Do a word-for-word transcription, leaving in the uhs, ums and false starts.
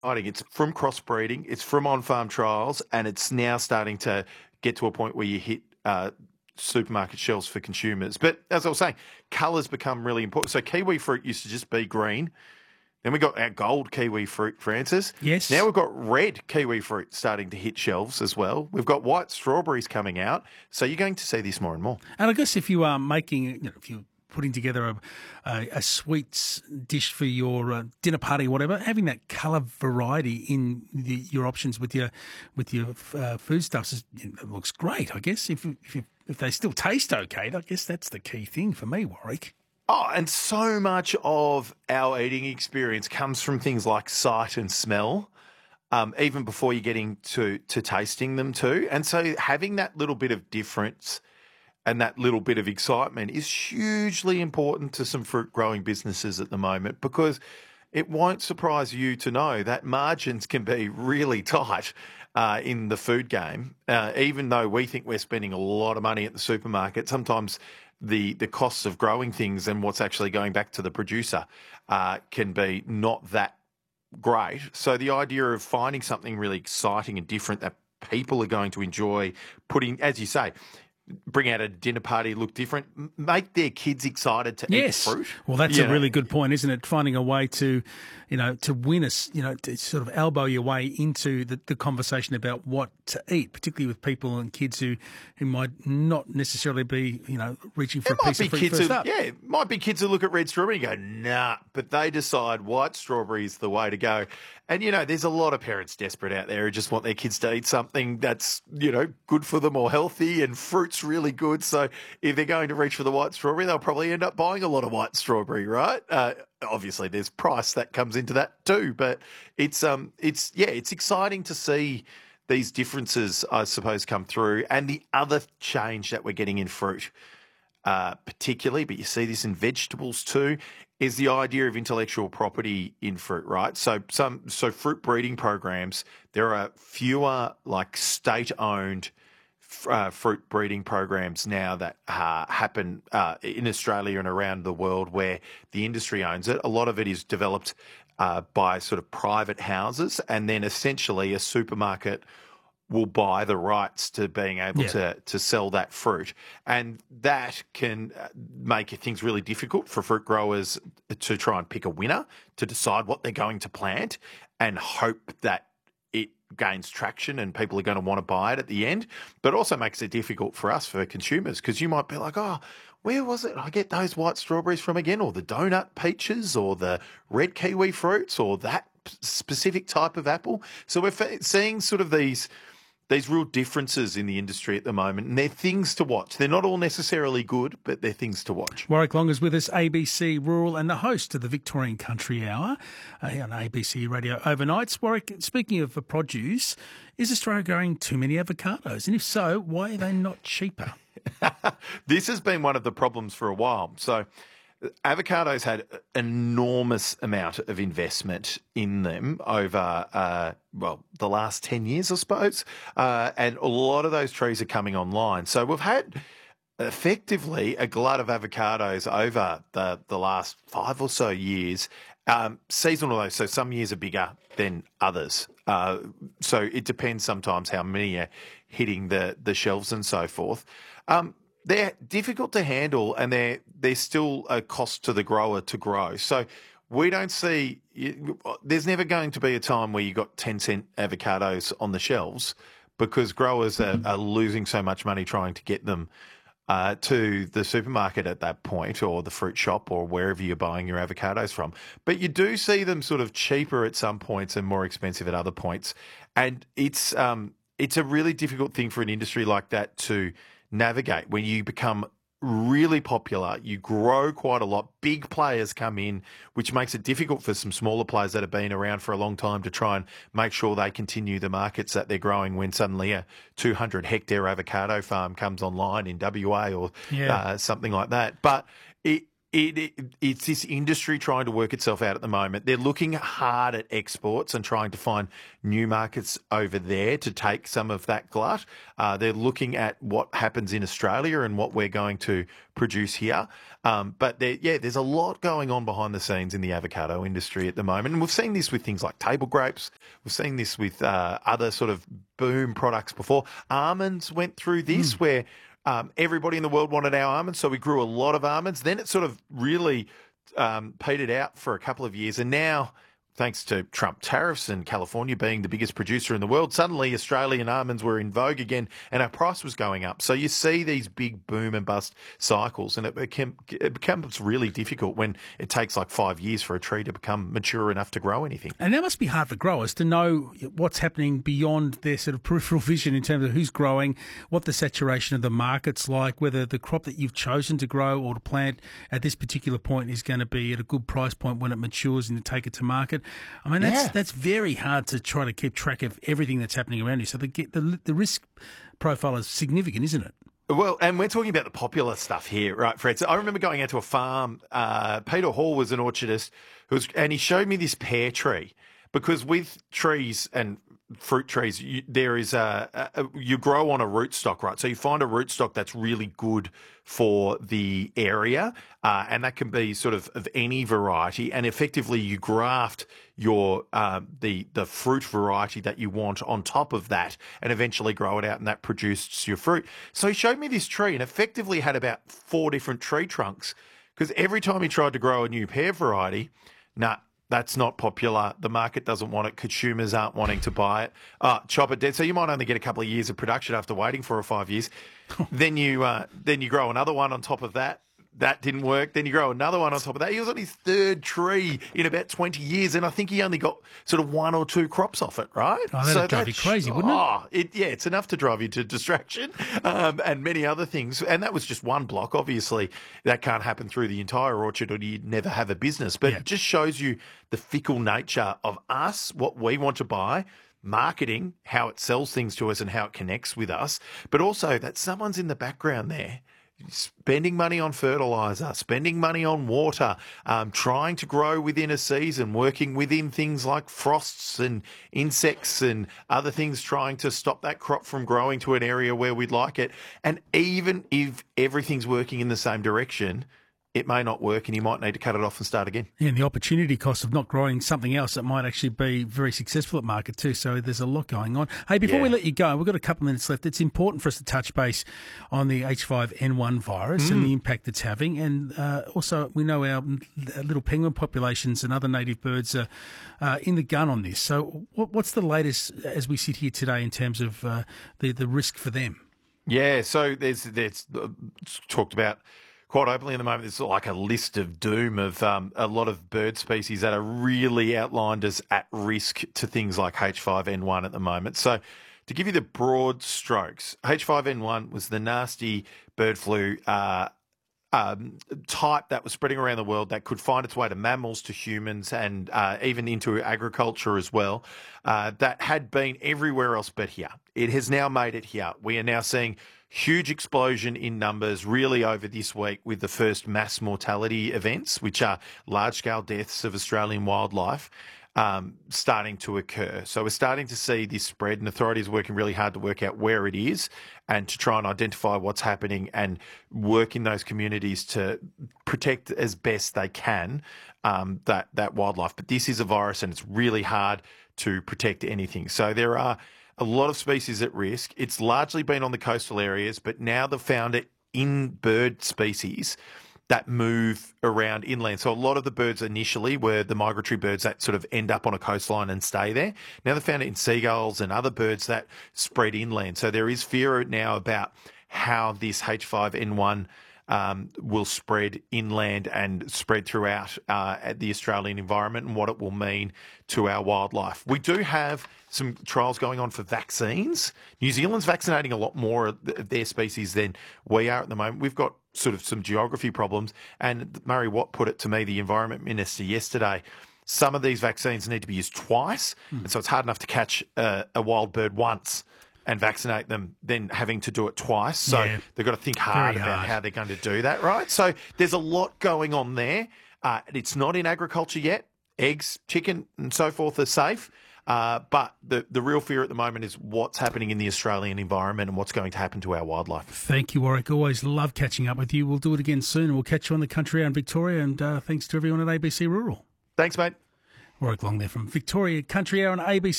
exciting. It's from crossbreeding, it's from on-farm trials, and it's now starting to get to a point where you hit uh, supermarket shelves for consumers. But as I was saying, colours become really important. So kiwi fruit used to just be green. Then we got our gold kiwi fruit, Francis. Yes. Now we've got red kiwi fruit starting to hit shelves as well. We've got white strawberries coming out. So you're going to see this more and more. And I guess if you are making, you know, if you're putting together a, a, a sweets dish for your uh, dinner party or whatever, having that colour variety in the, your options with your with your uh, foodstuffs is, you know, it looks great, I guess. If, if, you, if they still taste okay, I guess that's the key thing for me, Warwick. Oh, and so much of our eating experience comes from things like sight and smell, um, even before you're getting to, to tasting them too. And so having that little bit of difference and that little bit of excitement is hugely important to some fruit growing businesses at the moment, because it won't surprise you to know that margins can be really tight uh, in the food game. Uh, even though we think we're spending a lot of money at the supermarket, sometimes the the costs of growing things and what's actually going back to the producer uh, can be not that great. So the idea of finding something really exciting and different that people are going to enjoy, putting, as you say, bring out a dinner party, look different, m- make their kids excited to Yes. eat fruit. Well, that's You a know. really good point, isn't it? Finding a way to, you know, to win us, you know, to sort of elbow your way into the, the conversation about what to eat, particularly with people and kids who, who might not necessarily be, you know, reaching for It a might piece be of fruit kids first who, up. yeah, it might be kids who look at red strawberry and go, nah, but they decide white strawberry is the way to go. And, you know, there's a lot of parents desperate out there who just want their kids to eat something that's, you know, good for them or healthy, and fruit's really good. So if they're going to reach for the white strawberry, they'll probably end up buying a lot of white strawberry, right? Uh, obviously, there's price that comes into that too, but it's, um, it's yeah, it's exciting to see these differences, I suppose, come through. And the other change that we're getting in fruit, uh, particularly, but you see this in vegetables too, is the idea of intellectual property in fruit, right? So some so fruit breeding programs, there are fewer like state-owned uh, fruit breeding programs now that uh, happen uh, in Australia and around the world where the industry owns it. A lot of it is developed uh, by sort of private houses, and then essentially a supermarket will buy the rights to being able Yeah. to to sell that fruit, and that can uh, make things really difficult for fruit growers to try and pick a winner, to decide what they're going to plant and hope that it gains traction and people are going to want to buy it at the end. But also makes it difficult for us, for consumers, because you might be like, oh, where was it I get those white strawberries from again, or the donut peaches, or the red kiwi fruits, or that p- specific type of apple. So we're fa- seeing sort of these these real differences in the industry at the moment, and they're things to watch. They're not all necessarily good, but they're things to watch. Warwick Long is with us, A B C Rural, and the host of the Victorian Country Hour uh, here on A B C Radio Overnights. Warwick, speaking of uh, produce, is Australia growing too many avocados? And if so, why are they not cheaper? This has been one of the problems for a while. So avocados had an enormous amount of investment in them over, uh, well, the last ten years, I suppose. Uh, and a lot of those trees are coming online. So we've had effectively a glut of avocados over the, the last five or so years. Um, seasonal though, so some years are bigger than others. Uh, so it depends sometimes how many are hitting the, the shelves and so forth. Um, they're difficult to handle, and they're they're still a cost to the grower to grow. So we don't see there's never going to be a time where you got ten cent avocados on the shelves, because growers are, are losing so much money trying to get them uh, to the supermarket at that point, or the fruit shop, or wherever you're buying your avocados from. But you do see them sort of cheaper at some points and more expensive at other points, and it's um it's a really difficult thing for an industry like that to navigate. When you become really popular, you grow quite a lot, big players come in, which makes it difficult for some smaller players that have been around for a long time to try and make sure they continue the markets that they're growing when suddenly a two hundred hectare avocado farm comes online in W A or Yeah. uh, something like that. But it It, it, it's this industry trying to work itself out at the moment. They're looking hard at exports and trying to find new markets over there to take some of that glut. Uh, they're looking at what happens in Australia and what we're going to produce here. Um, but there, yeah, there's a lot going on behind the scenes in the avocado industry at the moment. And we've seen this with things like table grapes. We've seen this with uh, other sort of boom products before. Almonds went through this mm. where Um, everybody in the world wanted our almonds, so we grew a lot of almonds. Then it sort of really um, petered out for a couple of years. And now, thanks to Trump tariffs and California being the biggest producer in the world, suddenly Australian almonds were in vogue again and our price was going up. So you see these big boom and bust cycles, and it, became, it becomes really difficult when it takes like five years for a tree to become mature enough to grow anything. And that must be hard for growers to know what's happening beyond their sort of peripheral vision in terms of who's growing, what the saturation of the market's like, whether the crop that you've chosen to grow or to plant at this particular point is going to be at a good price point when it matures and you take it to market. I mean, that's yeah. that's very hard to try to keep track of everything that's happening around you. So the the, the risk profile is significant, isn't it? Well, and we're talking about the popular stuff here, right, Fred? So I remember going out to a farm. Uh, Peter Hall was an orchardist, who was, and he showed me this pear tree because with trees and fruit trees, you, there is a, a you grow on a rootstock, right? So you find a rootstock that's really good for the area, uh, and that can be sort of of any variety. And effectively, you graft your uh, the the fruit variety that you want on top of that, and eventually grow it out, and that produces your fruit. So he showed me this tree, and effectively had about four different tree trunks because every time he tried to grow a new pear variety, nah. That's not popular. The market doesn't want it. Consumers aren't wanting to buy it. Uh, chop it dead. So you might only get a couple of years of production after waiting four or five years. then you uh, then you grow another one on top of that. That didn't work. Then you grow another one on top of that. He was on his third tree in about twenty years, and I think he only got sort of one or two crops off it, right? Oh, that'd so drive you crazy, wouldn't it? Oh, it? Yeah, it's enough to drive you to distraction um, and many other things. And that was just one block. Obviously, that can't happen through the entire orchard or you'd never have a business. But yeah. It just shows you the fickle nature of us, what we want to buy, marketing, how it sells things to us and how it connects with us, but also that someone's in the background there spending money on fertiliser, spending money on water, um, trying to grow within a season, working within things like frosts and insects and other things, trying to stop that crop from growing to an area where we'd like it. And even if everything's working in the same direction, it may not work and you might need to cut it off and start again. Yeah, and the opportunity cost of not growing something else that might actually be very successful at market too. So there's a lot going on. Hey, before yeah. we let you go, we've got a couple of minutes left. It's important for us to touch base on the H five N one virus mm. and the impact it's having. And uh, also we know our little penguin populations and other native birds are uh, in the gun on this. So what, what's the latest as we sit here today in terms of uh, the, the risk for them? Yeah, so there's, there's uh, talked about quite openly at the moment. It's like a list of doom of um, a lot of bird species that are really outlined as at risk to things like H five N one at the moment. So to give you the broad strokes, H five N one was the nasty bird flu uh, um, type that was spreading around the world that could find its way to mammals, to humans, and uh, even into agriculture as well, uh, that had been everywhere else but here. It has now made it here. We are now seeing huge explosion in numbers really over this week with the first mass mortality events, which are large-scale deaths of Australian wildlife, um, starting to occur. So we're starting to see this spread, and authorities are working really hard to work out where it is and to try and identify what's happening and work in those communities to protect as best they can um, that, that wildlife. But this is a virus and it's really hard to protect anything. So there are a lot of species at risk. It's largely been on the coastal areas, but now they've found it in bird species that move around inland. So a lot of the birds initially were the migratory birds that sort of end up on a coastline and stay there. Now they've found it in seagulls and other birds that spread inland. So there is fear now about how this H five N one Um, will spread inland and spread throughout uh, the Australian environment and what it will mean to our wildlife. We do have some trials going on for vaccines. New Zealand's vaccinating a lot more of their species than we are at the moment. We've got sort of some geography problems, and Murray Watt put it to me, the Environment Minister, yesterday. Some of these vaccines need to be used twice, mm. and so it's hard enough to catch a, a wild bird once. and vaccinate them than having to do it twice. So Yeah. they've got to think hard Very about hard. how they're going to do that, right? So there's a lot going on there. Uh, it's not in agriculture yet. Eggs, chicken and so forth are safe. Uh, but the, the real fear at the moment is what's happening in the Australian environment and what's going to happen to our wildlife. Thank you, Warwick. Always love catching up with you. We'll do it again soon, and we'll catch you on the Country Hour in Victoria. And uh, thanks to everyone at A B C Rural. Thanks, mate. Warwick Long there from Victoria Country Hour on A B C.